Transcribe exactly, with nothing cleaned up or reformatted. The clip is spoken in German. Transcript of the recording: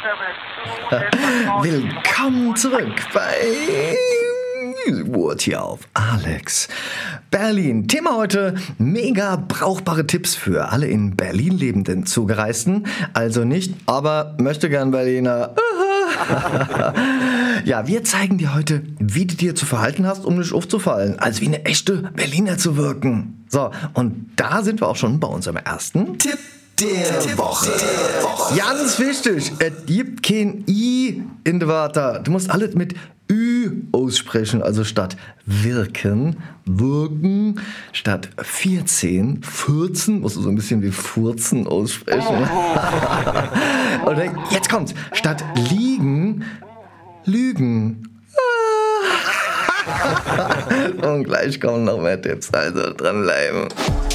Willkommen zurück bei Wort hier auf Alex Berlin. Thema heute: mega brauchbare Tipps für alle in Berlin lebenden Zugereisten. Also nicht, aber möchte gern Berliner. Ja, wir zeigen dir heute, wie du dir zu verhalten hast, um nicht aufzufallen, als wie eine echte Berliner zu wirken. So, und da sind wir auch schon bei unserem ersten Tipp der Tipp Woche. Der Woche. Ganz wichtig, es gibt kein I in den Wörtern. Du musst alles mit Ü aussprechen, also statt wirken, wirken, statt vierzehn, vierzehn, musst du so ein bisschen wie furzen aussprechen. Oder jetzt kommt's, statt liegen, lügen. Und gleich kommen noch mehr Tipps, also dranbleiben.